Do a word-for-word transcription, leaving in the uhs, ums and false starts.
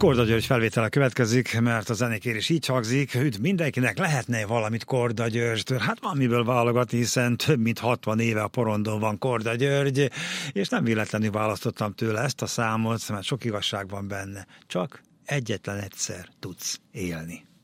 Korda György felvétele következik, mert a zenékér is így hangzik. Üdv mindenkinek, lehetne valamit Korda Györgytől? Hát van miből válogatni, hiszen több mint hatvan éve a porondon van Korda György, és nem véletlenül választottam tőle ezt a számot, mert sok igazság van benne. Csak egyetlen egyszer tudsz élni.